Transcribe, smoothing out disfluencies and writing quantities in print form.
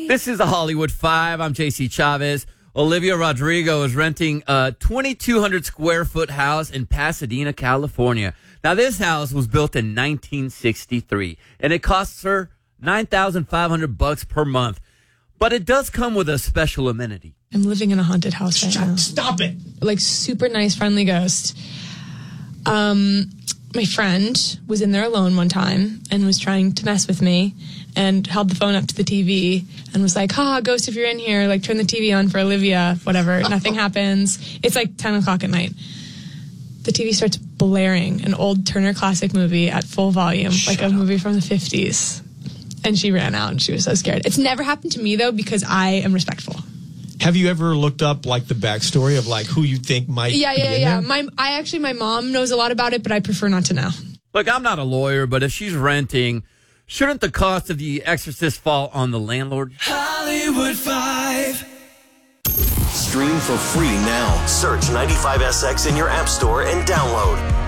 This is the Hollywood Five. I'm JC Chavez. Olivia Rodrigo is renting a 2,200 square foot house in Pasadena, California. Now, this house was built in 1963, and it costs her $9,500 per month. But it does come with a special amenity. I'm living in a haunted house right now. Stop it. Like, super nice, friendly ghost. My friend was in there alone one time and was trying to mess with me and held the phone up to the TV and was like, ghost, if you're in here, like, turn the TV on for Olivia, whatever. Nothing happens. It's like 10 o'clock at night. The TV starts blaring an old Turner Classic movie at full volume, like a movie from the 50s. And she ran out and she was so scared. It's never happened to me, though, because I am respectful. Have you ever looked up, like, the backstory of, like, who you think might be in there? My mom knows a lot about it, but I prefer not to know. Look, I'm not a lawyer, but if she's renting, shouldn't the cost of The Exorcist fall on the landlord? Hollywood 5. Stream for free now. Search 95SX in your app store and download.